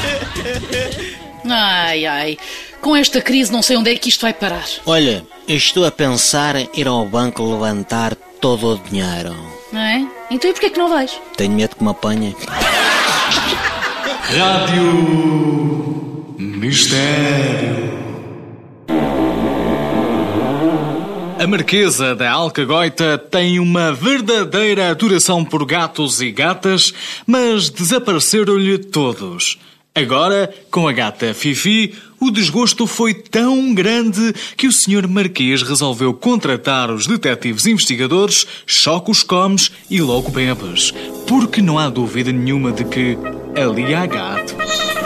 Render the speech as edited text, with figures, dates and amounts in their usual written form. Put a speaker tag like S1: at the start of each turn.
S1: Ai, ai. Com esta crise não sei onde é que isto vai parar.
S2: Olha, eu estou a pensar em ir ao banco levantar todo o dinheiro.
S1: Não é? Então e porquê que não vais?
S2: Tenho medo que me apanhem.
S3: Rádio Mistério. A Marquesa da Alcagoita tem uma verdadeira adoração por gatos e gatas, mas desapareceram-lhe todos. Agora, com a gata Fifi, o desgosto foi tão grande que o Sr. Marquês resolveu contratar os detetives investigadores Chocos Comes e Logo Bebes, porque não há dúvida nenhuma de que ali há gato.